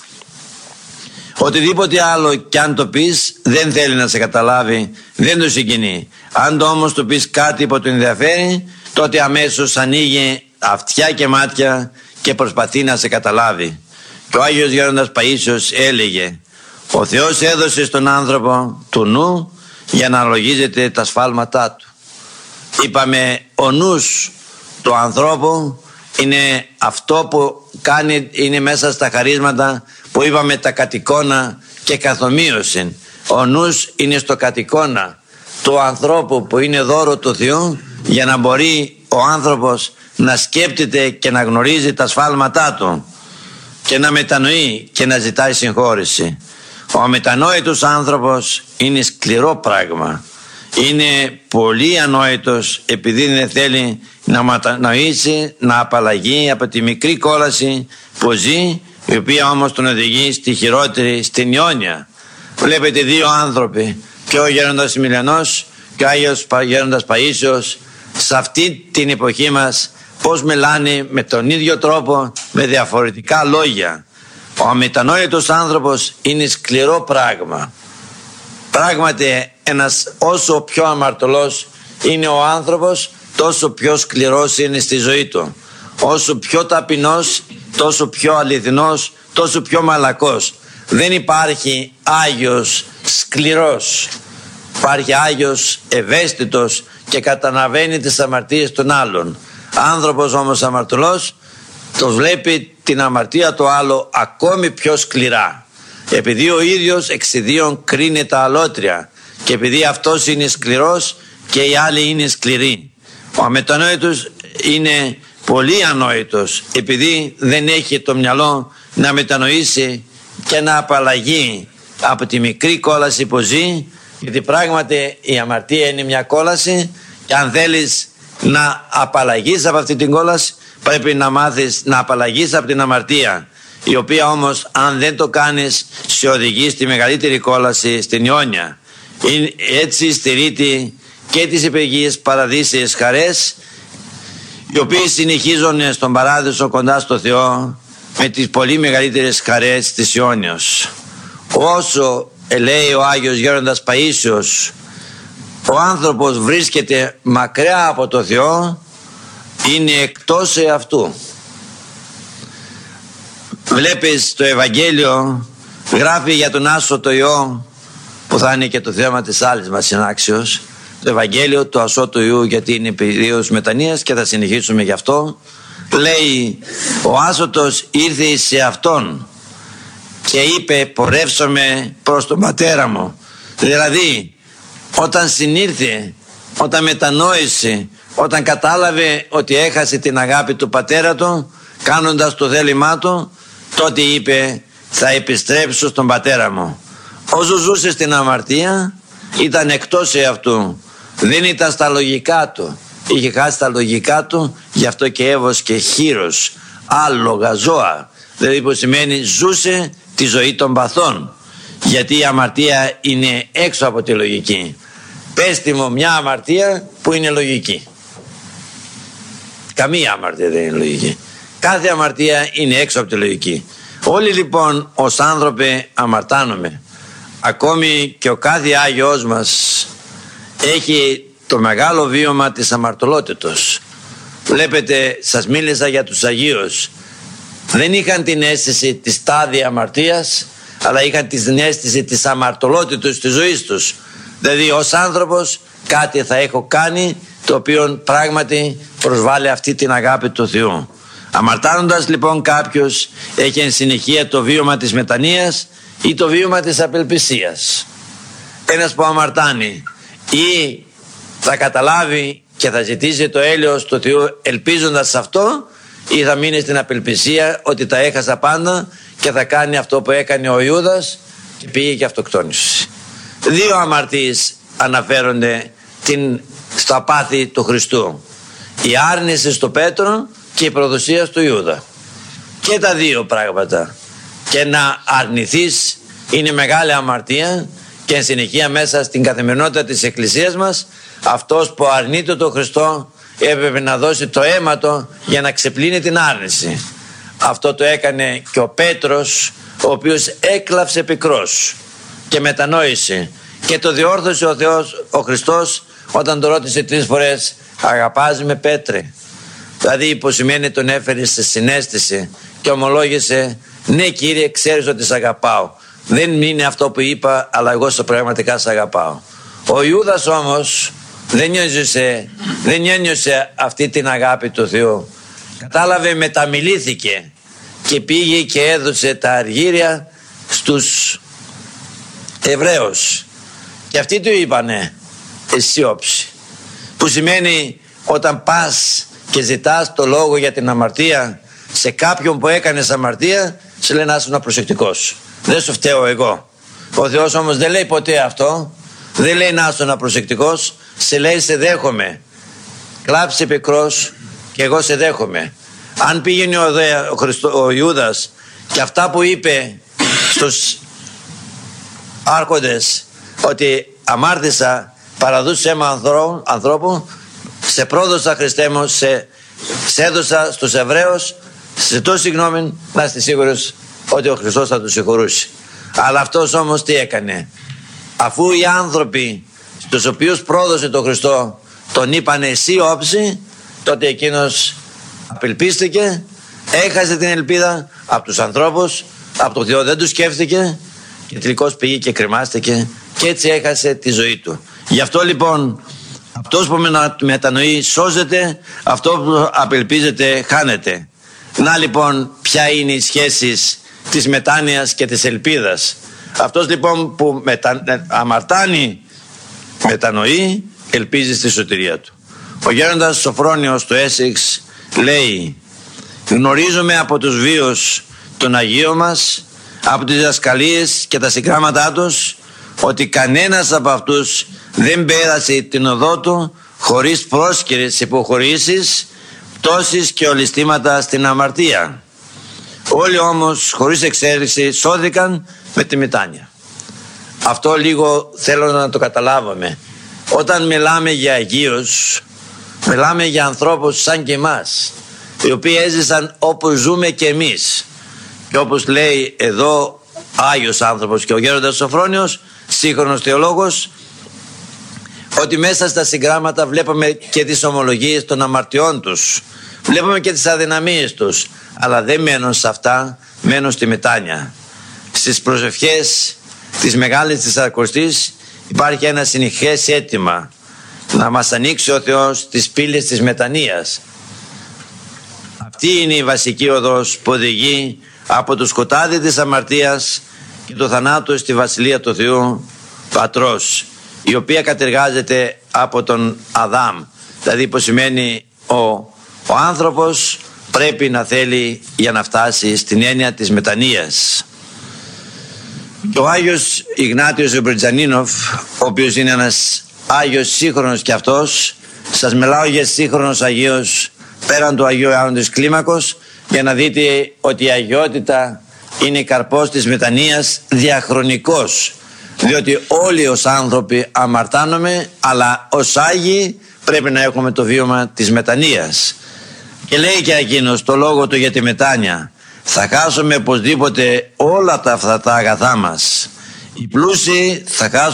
Οτιδήποτε άλλο κι αν το πεις δεν θέλει να σε καταλάβει, δεν το συγκινεί. Αν το όμως του πεις κάτι που τον ενδιαφέρει, τότε αμέσως ανοίγει αυτιά και μάτια και προσπαθεί να σε καταλάβει. Και ο Άγιος Γέροντας Παΐσιος έλεγε: ο Θεός έδωσε στον άνθρωπο του νου για να λογίζεται τα σφάλματά του. Είπαμε, ο νους του ανθρώπου είναι αυτό που κάνει, είναι μέσα στα χαρίσματα που είπαμε τα κατοικώνα και καθομοίωση. Ο νους είναι στο κατοικώνα του ανθρώπου που είναι δώρο του Θεού, για να μπορεί ο άνθρωπος να σκέπτεται και να γνωρίζει τα σφάλματά του και να μετανοεί και να ζητάει συγχώρεση. Ο αμετανόητος άνθρωπος είναι σκληρό πράγμα. Είναι πολύ ανόητος επειδή δεν θέλει να μετανοήσει, να απαλλαγεί από τη μικρή κόλαση που ζει, η οποία όμως τον οδηγεί στη χειρότερη, στην αιώνια. Βλέπετε δύο άνθρωποι, και ο Γέροντας Εμιλιανός και ο Άγιος Γέροντας Παΐσιος, σε αυτή την εποχή μας, πώς μιλάνε με τον ίδιο τρόπο, με διαφορετικά λόγια. Ο αμετανόητος άνθρωπος είναι σκληρό πράγμα. Πράγματι, όσο πιο αμαρτωλός είναι ο άνθρωπος, τόσο πιο σκληρός είναι στη ζωή του. Όσο πιο ταπεινός, τόσο πιο αληθινός, τόσο πιο μαλακός. Δεν υπάρχει Άγιος σκληρός. Υπάρχει Άγιος ευαίσθητος και καταλαβαίνει τις αμαρτίες των άλλων. Άνθρωπος όμως αμαρτωλός το βλέπει την αμαρτία του άλλου ακόμη πιο σκληρά, επειδή ο ίδιος εξιδίων κρίνει τα αλότρια και επειδή αυτός είναι σκληρός και οι άλλοι είναι σκληροί. Ο αμετανόητος είναι πολύ ανόητος, επειδή δεν έχει το μυαλό να μετανοήσει και να απαλλαγεί από τη μικρή κόλαση που ζει, γιατί πράγματι η αμαρτία είναι μια κόλαση και αν θέλεις να απαλλαγείς από αυτή την κόλαση, πρέπει να μάθεις να απαλλαγείς από την αμαρτία, η οποία όμως αν δεν το κάνεις σε οδηγεί στη μεγαλύτερη κόλαση, στην αιώνια. Έτσι στερείται και τις επαιγείες παραδείσιες χαρές, οι οποίες συνεχίζουν στον παράδεισο κοντά στο Θεό με τις πολύ μεγαλύτερες χαρές της αιώνιος. Όσο λέει ο Άγιος Γέροντας Παΐσιος, ο άνθρωπος βρίσκεται μακριά από το Θεό, είναι εκτός εαυτού. Βλέπεις το Ευαγγέλιο γράφει για τον άσωτο Υιό, που θα είναι και το θέμα της άλλης μας συνάξεως, το Ευαγγέλιο του ασώτου Υιού, γιατί είναι περίοδος μετανοίας και θα συνεχίσουμε γι' αυτό. Λέει, ο άσωτος ήρθε σε αυτόν και είπε, πορεύσομαι προς τον πατέρα μου. Δηλαδή όταν συνήρθε, όταν μετανόησε, όταν κατάλαβε ότι έχασε την αγάπη του πατέρα του, κάνοντας το θέλημά του, τότε είπε, θα επιστρέψω στον πατέρα μου. Όσο ζούσε στην αμαρτία ήταν εκτός εαυτού, δεν ήταν στα λογικά του, είχε χάσει τα λογικά του, γι' αυτό και έβοσκε χείρος, άλογα, ζώα, δηλαδή που σημαίνει ζούσε τη ζωή των παθών, γιατί η αμαρτία είναι έξω από τη λογική. Πέστε μου μια αμαρτία που είναι λογική. Καμία αμαρτία δεν είναι λογική. Κάθε αμαρτία είναι έξω από τη λογική. Όλοι λοιπόν ως άνθρωποι αμαρτάνουμε. Ακόμη και ο κάθε Άγιος μας έχει το μεγάλο βίωμα της αμαρτωλότητος. Βλέπετε, σας μίλησα για τους Αγίους. Δεν είχαν την αίσθηση της στάδια αμαρτίας, αλλά είχαν την αίσθηση της αμαρτωλότητος της ζωής τους. Δηλαδή ως άνθρωπος κάτι θα έχω κάνει το οποίο πράγματι προσβάλλει αυτή την αγάπη του Θεού. Αμαρτάνοντας λοιπόν κάποιος έχει εν συνεχεία το βίωμα της μετανοίας ή το βίωμα της απελπισίας. Ένας που αμαρτάνει ή θα καταλάβει και θα ζητήσει το έλεος του Θεού ελπίζοντας σε αυτό, ή θα μείνει στην απελπισία ότι τα έχασα πάντα και θα κάνει αυτό που έκανε ο Ιούδας και πήγε και αυτοκτόνησε. Δύο αμαρτίες αναφέρονται στο πάθη του Χριστού. Η άρνηση στο Πέτρο και η προδοσία στο Ιούδα. Και τα δύο πράγματα. Και να αρνηθείς είναι μεγάλη αμαρτία και εν συνεχεία μέσα στην καθημερινότητα της Εκκλησίας μας αυτός που αρνείται τον Χριστό έπρεπε να δώσει το αίμα του για να ξεπλύνει την άρνηση. Αυτό το έκανε και ο Πέτρος, ο οποίος έκλαψε πικρός και μετανόησε και το διόρθωσε ο Θεός, ο Χριστός, όταν το ρώτησε 3 φορές, αγαπάς με, Πέτρε? Δηλαδή υποσημαίνει τον έφερε σε συναίσθηση και ομολόγησε, ναι Κύριε, ξέρεις ότι σε αγαπάω, δεν είναι αυτό που είπα, αλλά εγώ στο πραγματικά σε αγαπάω. Ο Ιούδας όμως δεν ένιωσε αυτή την αγάπη του Θεού. Κατάλαβε, μεταμιλήθηκε και πήγε και έδωσε τα αργύρια στους Εβραίους και αυτοί του είπανε αισιόψη, που σημαίνει όταν πας και ζητάς το λόγο για την αμαρτία σε κάποιον που έκανες αμαρτία, σε λέει να είσαι προσεκτικός, δεν σου φταίω εγώ. Ο Θεός όμως δεν λέει ποτέ αυτό, δεν λέει να είσαι προσεκτικός, σε λέει σε δέχομαι, κλάψε πικρός και εγώ σε δέχομαι. Αν πήγαινε ο Ιούδας και αυτά που είπε στους άρχοντες, ότι αμάρτησα, παραδούσε αίμα ανθρώπου, σε πρόδωσα Χριστέ μου, σε έδωσα στους Εβραίους, σε ζητώ συγγνώμη, να είστε σίγουρος ότι ο Χριστός θα τους συγχωρούσε. Αλλά αυτός όμως τι έκανε? Αφού οι άνθρωποι στους οποίους πρόδωσε τον Χριστό τον είπανε εσύ όψη, τότε εκείνος απελπίστηκε, έχασε την ελπίδα από τους ανθρώπους, από τον Θεό δεν του σκέφτηκε και τελικώς πήγε και κρεμάστηκε και έτσι έχασε τη ζωή του. Γι' αυτό λοιπόν αυτός που μετανοεί σώζεται, αυτό που απελπίζεται χάνεται. Να λοιπόν ποια είναι οι σχέσεις της μετάνοιας και της ελπίδας. Αυτός λοιπόν που αμαρτάνει μετανοεί, ελπίζει στη σωτηρία του. Ο γέροντας Σοφρόνιος του Έσεξ λέει, γνωρίζουμε από τους βίους των Αγίων μας, από τις διδασκαλίες και τα συγγράμματά τους, ότι κανένας από αυτούς δεν πέρασε την οδό του χωρίς πρόσκαιρες υποχωρήσεις, πτώσεις και ολιστήματα στην αμαρτία. Όλοι όμως χωρίς εξαίρεση σώθηκαν με τη μετάνοια. Αυτό λίγο θέλω να το καταλάβουμε. Όταν μιλάμε για Αγίους, μιλάμε για ανθρώπους σαν και εμάς, οι οποίοι έζησαν όπως ζούμε και εμείς. Και όπως λέει εδώ Άγιος άνθρωπος και ο γέροντας Σοφρόνιος, σύγχρονος θεολόγος, ότι μέσα στα συγγράμματα βλέπουμε και τις ομολογίες των αμαρτιών τους, βλέπουμε και τις αδυναμίες τους, αλλά δεν μένουν σε αυτά, μένουν στη μετάνοια. Στις προσευχές της Μεγάλης Τεσσαρακοστής υπάρχει ένα συνεχές αίτημα να μας ανοίξει ο Θεός τις πύλες της μετανοίας. Αυτή είναι η βασική οδός που οδηγεί από το σκοτάδι της αμαρτίας και το θανάτου στη Βασιλεία του Θεού Πατρός, η οποία κατεργάζεται από τον Αδάμ, δηλαδή που σημαίνει ο άνθρωπος πρέπει να θέλει για να φτάσει στην έννοια της μετανοίας. Και ο Άγιος Ιγνάτιος ο Μπριτζανίνοφ, ο οποίος είναι ένας Άγιος σύγχρονος και αυτός, σας μιλάω για σύγχρονος Αγίος πέραν του Αγίου Ιωάννου της Κλίμακος, για να δείτε ότι η αγιότητα είναι καρπός της μετανοίας διαχρονικός, διότι όλοι ως άνθρωποι αμαρτάνομαι, αλλά ως Άγιοι πρέπει να έχουμε το βίωμα της μετανοίας. Και λέει και εκείνος το λόγο του για τη μετάνοια, θα χάσουμε οπωσδήποτε όλα αυτά τα αγαθά μας. Οι πλούσιοι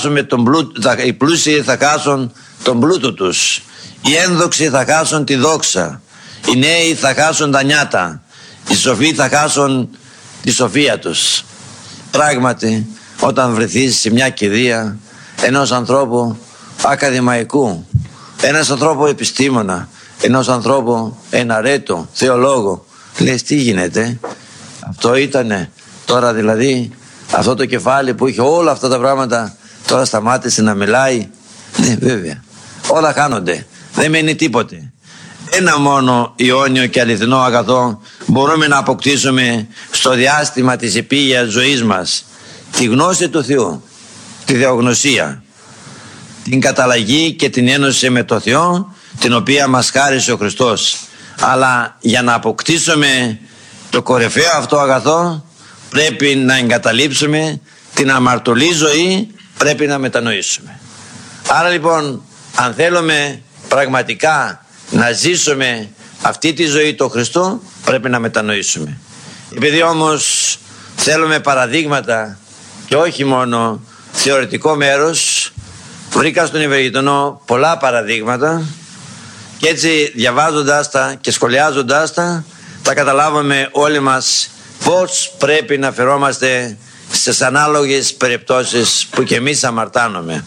θα χάσουν τον πλούτο τους, οι ένδοξοι θα χάσουν τη δόξα, οι νέοι θα χάσουν τα νιάτα, οι σοφοί θα χάσουν τη σοφία τους. Πράγματι, όταν βρεθείς σε μια κηδεία ενός ανθρώπου ακαδημαϊκού, ένας ανθρώπου επιστήμονα, ενός ανθρώπου εναρέτου, θεολόγο, λες τι γίνεται, αυτό ήτανε, τώρα δηλαδή αυτό το κεφάλι που είχε όλα αυτά τα πράγματα τώρα σταμάτησε να μιλάει. Ναι, βέβαια, όλα χάνονται, δεν μένει τίποτε. Ένα μόνο αιώνιο και αληθινό αγαθό μπορούμε να αποκτήσουμε στο διάστημα της επίγειας ζωής μας, τη γνώση του Θεού, τη θεογνωσία, την καταλλαγή και την ένωση με το Θεό, την οποία μας χάρισε ο Χριστός. Αλλά για να αποκτήσουμε το κορυφαίο αυτό αγαθό πρέπει να εγκαταλείψουμε την αμαρτωλή ζωή, πρέπει να μετανοήσουμε. Άρα λοιπόν, αν θέλουμε πραγματικά να ζήσουμε αυτή τη ζωή του Χριστού, πρέπει να μετανοήσουμε. Επειδή όμως θέλουμε παραδείγματα και όχι μόνο θεωρητικό μέρος, βρήκα στον Ευεργετονό πολλά παραδείγματα και έτσι διαβάζοντας τα και σχολιάζοντας τα, θα καταλάβουμε όλοι μας πώς πρέπει να φερόμαστε στις ανάλογες περιπτώσεις που και εμείς αμαρτάνομαι.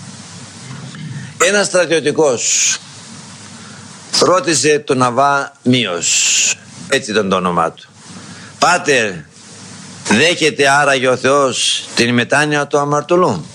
Ένας στρατιωτικός ρώτησε τον Αββά Μίος, έτσι ήταν το όνομά του: «Πάτερ, δέχεται άραγε ο Θεός την μετάνοια του αμαρτωλού?»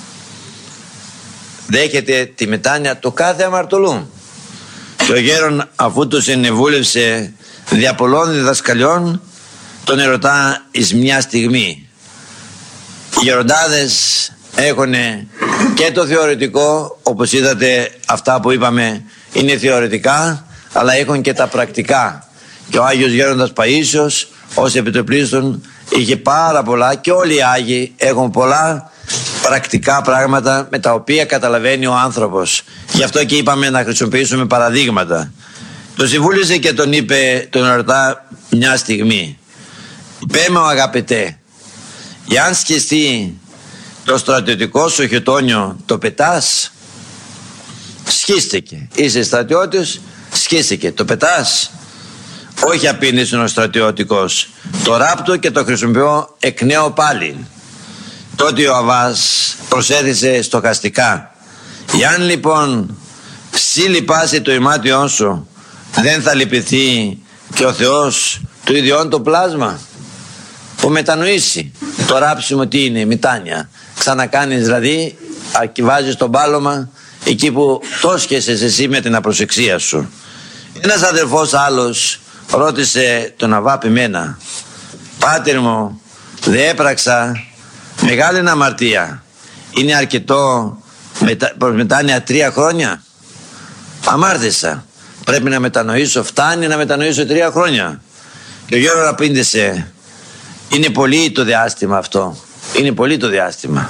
Δέχεται τη μετάνοια του κάθε αμαρτωλού. Και ο γέρον, αφού του συνεβούλευσε δια πολλών διδασκαλιών, τον ερωτά εις μια στιγμή. Οι γεροντάδες έχουν και το θεωρητικό, όπως είδατε αυτά που είπαμε είναι θεωρητικά, αλλά έχουν και τα πρακτικά. Και ο Άγιος Γέροντας Παΐσιος ως επιτοπλίστων είχε πάρα πολλά, και όλοι οι Άγιοι έχουν πολλά πρακτικά πράγματα με τα οποία καταλαβαίνει ο άνθρωπος. Γι' αυτό και είπαμε να χρησιμοποιήσουμε παραδείγματα. Το συμβούλησε και τον είπε, τον ερωτά μια στιγμή: «Πέ μου αγαπητέ, εάν σκιστεί το στρατιωτικό σου χιτόνιο, το πετάς?» «Σχίστηκε. Είσαι στρατιώτης, σχίστηκε. Το πετάς?» «Όχι», απήντησε ο στρατιωτικός, «το ράπτω και το χρησιμοποιώ εκ νέου πάλι». Τότε ο Αββάς προσέθεσε στοχαστικά: «Εάν λοιπόν ψη λυπάσει το ημάτιόν σου, δεν θα λυπηθεί και ο Θεός του ιδιών το πλάσμα?» Που μετανοήσει το ράψιμο τι είναι, μετάνοια. Ξανακάνεις δηλαδή, βάζεις το μπάλωμα εκεί που το σκέσες εσύ με την απροσεξία σου. Ένας αδελφός άλλος ρώτησε τον Αββά Ποιμένα: «Πάτερ μου, δεν έπραξα μεγάλη αμαρτία. Είναι αρκετό προς μετάνοια 3 χρόνια?» «Αμάρτησα. Πρέπει να μετανοήσω. Φτάνει να μετανοήσω 3 χρόνια». Και ο Γιώργος απήντησε: «Είναι πολύ το διάστημα αυτό. Είναι πολύ το διάστημα».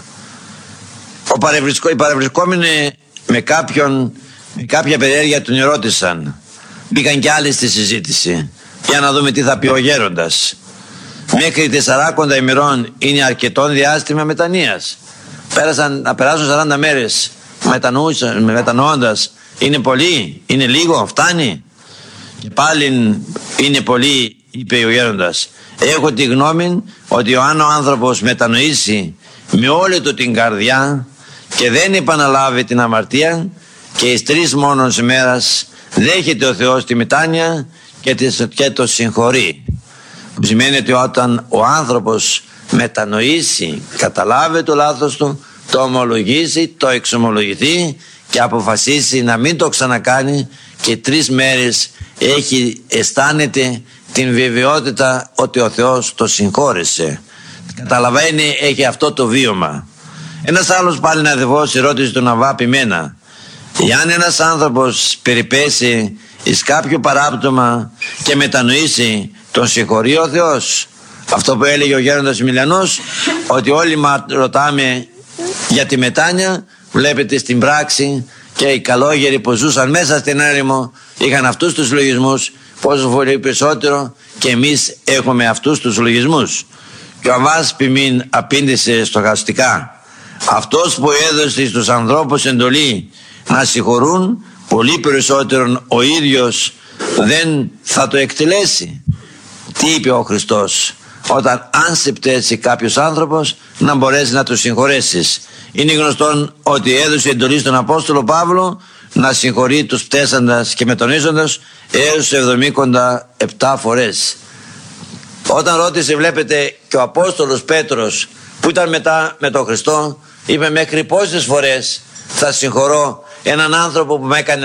Οι παρευρισκόμενοι με κάποια περιέργεια τον ερώτησαν. Μπήκαν κι άλλοι στη συζήτηση για να δούμε τι θα πει ο γέροντας. «Μέχρι 40 ημερών είναι αρκετό διάστημα μετανοίας. Να περάσουν 40 μέρες μετανοώντας είναι πολύ, είναι λίγο, φτάνει?» Και πάλι είναι πολύ, είπε ο γέροντας. «Έχω τη γνώμη ότι αν ο άνθρωπος μετανοήσει με όλη του την καρδιά και δεν επαναλάβει την αμαρτία, και εις 3 μόνος ημέρας δέχεται ο Θεός τη μετάνοια και το συγχωρεί». Που σημαίνει ότι όταν ο άνθρωπος μετανοήσει, καταλάβει το λάθος του, το ομολογήσει, το εξομολογηθεί και αποφασίσει να μην το ξανακάνει, και 3 μέρες αισθάνεται την βεβαιότητα ότι ο Θεός το συγχώρεσε. Καταλαβαίνει, έχει αυτό το βίωμα. Ένας άλλος πάλι αδελφός ρώτησε τον Αββά Ποιμένα: «Εάν ένας άνθρωπος περιπέσει εις κάποιο παράπτωμα και μετανοήσει, τον συγχωρεί ο Θεός?» Αυτό που έλεγε ο γέροντας Μιλιανός, ότι όλοι ρωτάμε για τη μετάνοια, βλέπετε στην πράξη και οι καλόγεροι που ζούσαν μέσα στην έρημο είχαν αυτούς τους λογισμούς, πόσο πολύ περισσότερο και εμείς έχουμε αυτούς τους λογισμούς. Και ο Αββάς Ποιμήν απήντησε στοχαστικά: «Αυτός που έδωσε στους ανθρώπους εντολή να συγχωρούν, πολύ περισσότερον ο ίδιος δεν θα το εκτελέσει». Τι είπε ο Χριστός? Όταν αν σε πτέσει κάποιος άνθρωπος, να μπορέσει να το συγχωρέσεις. Είναι γνωστόν ότι έδωσε εντολή στον Απόστολο Παύλο να συγχωρεί τους πτέσαντας και μετανοίζοντας έως 77 φορές. Όταν ρώτησε, βλέπετε, και ο Απόστολος Πέτρος που ήταν μετά με τον Χριστό, είπε: «Μέχρι πόσες φορές θα συγχωρώ έναν άνθρωπο που με έκανε